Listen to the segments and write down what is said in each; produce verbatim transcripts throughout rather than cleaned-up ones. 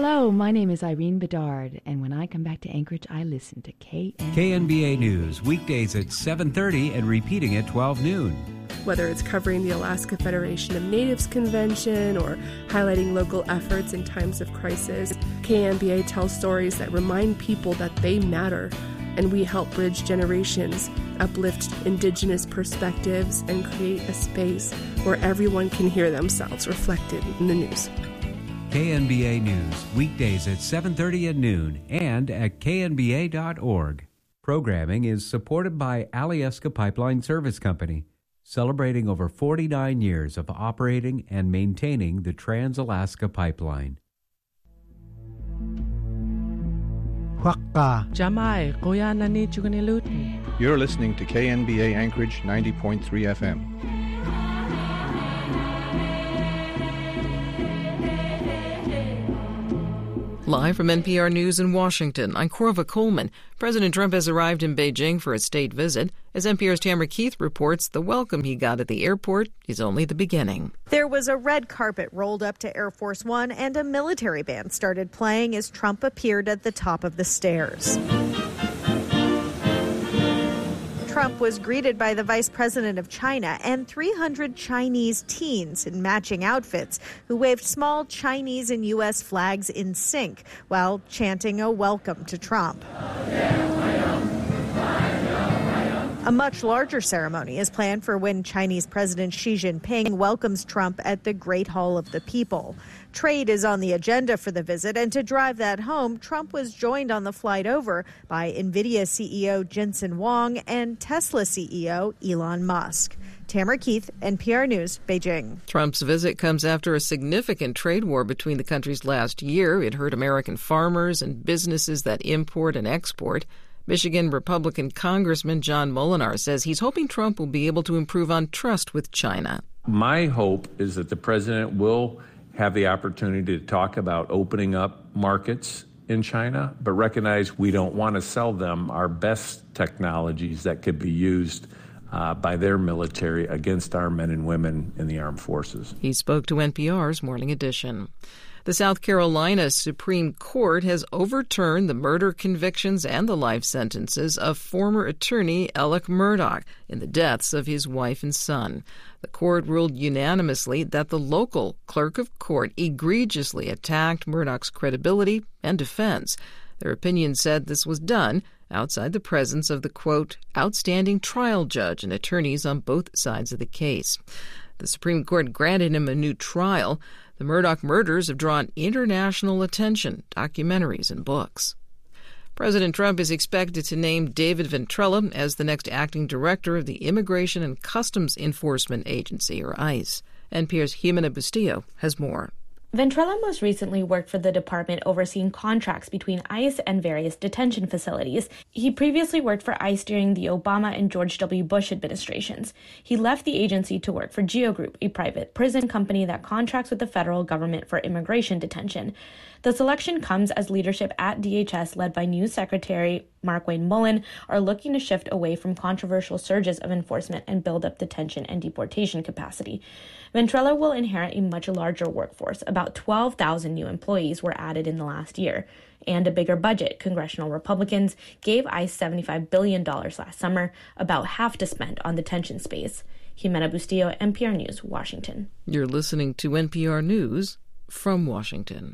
Hello, my name is Irene Bedard, and when I come back to Anchorage, I listen to K N B A. K N B A News, weekdays at seven thirty and repeating at twelve noon. Whether it's covering the Alaska Federation of Natives Convention or highlighting local efforts in times of crisis, K N B A tells stories that remind people that they matter, and we help bridge generations, uplift Indigenous perspectives, and create a space where everyone can hear themselves reflected in the news. K N B A News, weekdays at seven thirty and noon and at k n b a dot org. Programming is supported by Alyeska Pipeline Service Company, celebrating over forty-nine years of operating and maintaining the Trans-Alaska Pipeline. Jamai, kuya nani chuganilutin. You're listening to K N B A Anchorage ninety point three F M. Live from N P R News in Washington, I'm Corva Coleman. President Trump has arrived in Beijing for a state visit. As N P R's Tamara Keith reports, the welcome he got at the airport is only the beginning. There was a red carpet rolled up to Air Force One, and a military band started playing as Trump appeared at the top of the stairs. Trump was greeted by the vice president of China and three hundred Chinese teens in matching outfits who waved small Chinese and U S flags in sync while chanting a welcome to Trump. A much larger ceremony is planned for when Chinese President Xi Jinping welcomes Trump at the Great Hall of the People. Trade is on the agenda for the visit, and to drive that home, Trump was joined on the flight over by NVIDIA C E O Jensen Huang and Tesla C E O Elon Musk. Tamara Keith, N P R News, Beijing. Trump's visit comes after a significant trade war between the countries last year. It hurt American farmers and businesses that import and export. Michigan Republican Congressman John Molinar says he's hoping Trump will be able to improve on trust with China. My hope is that the president will have the opportunity to talk about opening up markets in China, but recognize we don't want to sell them our best technologies that could be used uh, by their military against our men and women in the armed forces. He spoke to N P R's Morning Edition. The South Carolina Supreme Court has overturned the murder convictions and the life sentences of former attorney Alec Murdaugh in the deaths of his wife and son. The court ruled unanimously that the local clerk of court egregiously attacked Murdaugh's credibility and defense. Their opinion said this was done outside the presence of the, quote, outstanding trial judge and attorneys on both sides of the case. The Supreme Court granted him a new trial. The Murdaugh murders have drawn international attention, documentaries, and books. President Trump is expected to name David Ventrella as the next acting director of the Immigration and Customs Enforcement Agency, or ICE. N P R's Jimena Bustillo has more. Ventrella most recently worked for the department overseeing contracts between ICE and various detention facilities. He previously worked for ICE during the Obama and George W. Bush administrations. He left the agency to work for Geo Group, a private prison company that contracts with the federal government for immigration detention. The selection comes as leadership at D H S, led by new Secretary Markwayne Mullin, are looking to shift away from controversial surges of enforcement and build up detention and deportation capacity. Ventrella will inherit a much larger workforce. About twelve thousand new employees were added in the last year. And a bigger budget. Congressional Republicans gave ICE seventy-five billion dollars last summer, about half to spend on detention space. Jimena Bustillo, N P R News, Washington. You're listening to N P R News from Washington.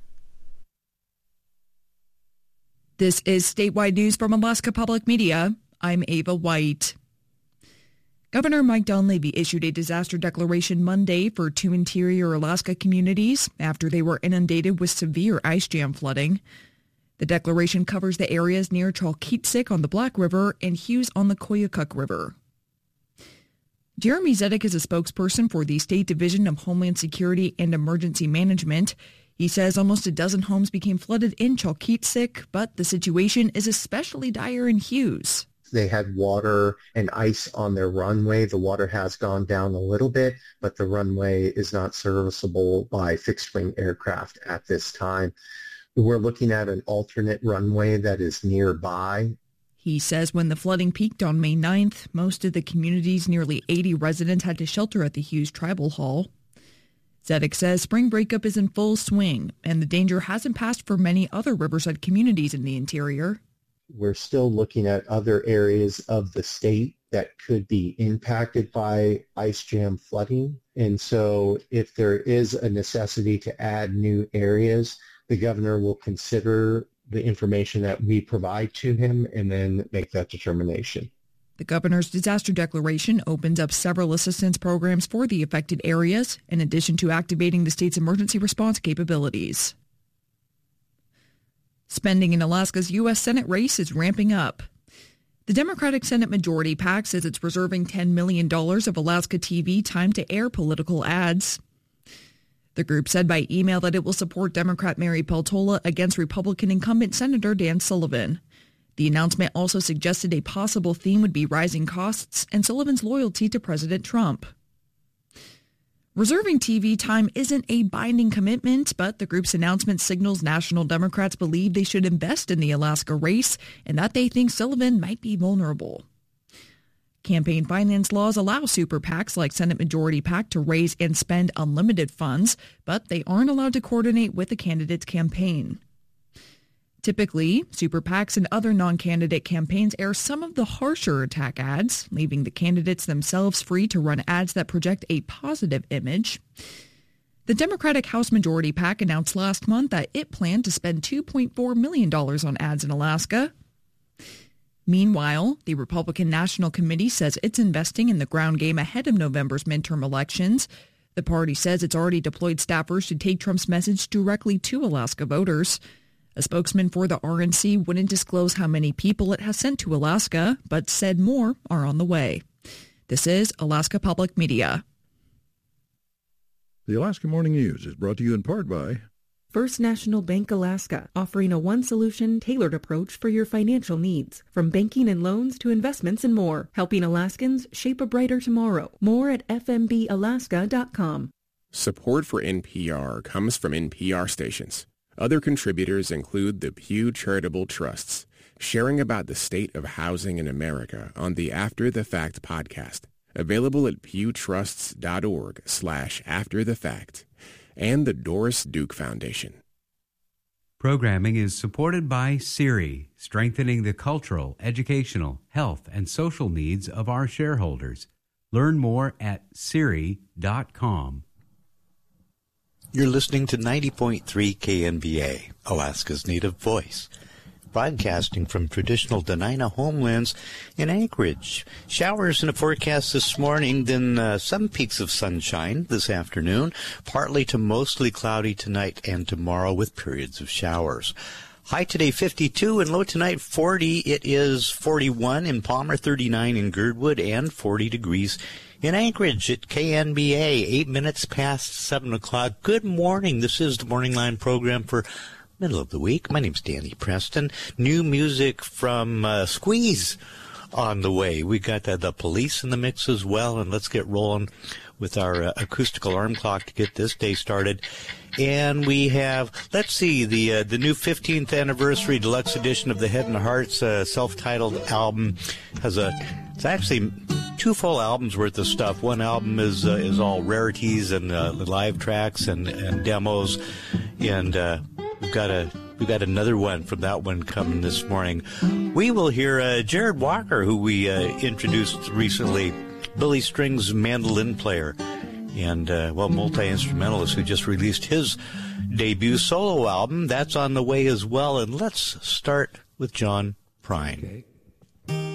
This is statewide news from Alaska Public Media. I'm Ava White. Governor Mike Dunleavy issued a disaster declaration Monday for two interior Alaska communities after they were inundated with severe ice jam flooding. The declaration covers the areas near Chalkitsik on the Black River and Hughes on the Koyukuk River. Jeremy Zedek is a spokesperson for the State Division of Homeland Security and Emergency Management. He says almost a dozen homes became flooded in Chalkitsik, but the situation is especially dire in Hughes. They had water and ice on their runway. The water has gone down a little bit, but the runway is not serviceable by fixed-wing aircraft at this time. We're looking at an alternate runway that is nearby. He says when the flooding peaked on May ninth, most of the community's nearly eighty residents had to shelter at the Hughes Tribal Hall. Zedek says spring breakup is in full swing, and the danger hasn't passed for many other riverside communities in the interior. We're still looking at other areas of the state that could be impacted by ice jam flooding. And so if there is a necessity to add new areas, the governor will consider the information that we provide to him and then make that determination. The governor's disaster declaration opens up several assistance programs for the affected areas, in addition to activating the state's emergency response capabilities. Spending in Alaska's U S Senate race is ramping up. The Democratic Senate Majority PAC says it's reserving ten million dollars of Alaska T V time to air political ads. The group said by email that it will support Democrat Mary Peltola against Republican incumbent Senator Dan Sullivan. The announcement also suggested a possible theme would be rising costs and Sullivan's loyalty to President Trump. Reserving T V time isn't a binding commitment, but the group's announcement signals National Democrats believe they should invest in the Alaska race and that they think Sullivan might be vulnerable. Campaign finance laws allow super PACs like Senate Majority PAC to raise and spend unlimited funds, but they aren't allowed to coordinate with the candidate's campaign. Typically, super PACs and other non-candidate campaigns air some of the harsher attack ads, leaving the candidates themselves free to run ads that project a positive image. The Democratic House Majority PAC announced last month that it planned to spend two point four million dollars on ads in Alaska. Meanwhile, the Republican National Committee says it's investing in the ground game ahead of November's midterm elections. The party says it's already deployed staffers to take Trump's message directly to Alaska voters. A spokesman for the R N C wouldn't disclose how many people it has sent to Alaska, but said more are on the way. This is Alaska Public Media. The Alaska Morning News is brought to you in part by First National Bank Alaska, offering a one-solution, tailored approach for your financial needs. From banking and loans to investments and more, helping Alaskans shape a brighter tomorrow. More at f m b alaska dot com. Support for N P R comes from N P R stations. Other contributors include the Pew Charitable Trusts, sharing about the state of housing in America on the After the Fact podcast, available at pewtrusts.org slash after the fact, and the Doris Duke Foundation. Programming is supported by SIRI, strengthening the cultural, educational, health, and social needs of our shareholders. Learn more at siri dot com. You're listening to ninety point three K N B A, Alaska's native voice, broadcasting from traditional Dena'ina homelands in Anchorage. Showers in the forecast this morning, then uh, some peaks of sunshine this afternoon, partly to mostly cloudy tonight and tomorrow with periods of showers. High today fifty-two and low tonight forty. It is forty-one in Palmer, thirty-nine in Girdwood, and forty degrees in Anchorage at K N B A, eight minutes past seven o'clock. Good morning. This is the Morning Line program for middle of the week. My name's Danny Preston. New music from uh, Squeeze on the way. We got uh, the Police in the mix as well, and let's get rolling with our uh, acoustical alarm clock to get this day started. And we have, let's see, the uh, the new fifteenth anniversary deluxe edition of the Head and Hearts uh, self-titled album has a, it's actually two full albums worth of stuff. One album is uh, is all rarities and uh, live tracks and, and demos, and uh, we've got a we've got another one from that one coming this morning. We will hear uh, Jared Walker, who we uh, introduced recently, Billy Strings mandolin player, and uh, well, multi-instrumentalist who just released his debut solo album. That's on the way as well. And let's start with John Prine. Okay.